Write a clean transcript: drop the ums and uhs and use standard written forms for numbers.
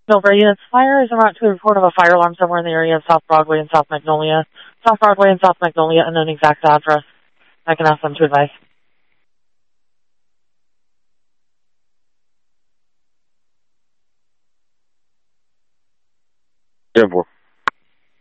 Silver units, fire is about to report of a fire alarm somewhere in the area of South Broadway and South Magnolia. South Broadway and South Magnolia, and an exact address. I can ask them to advise. 10-4.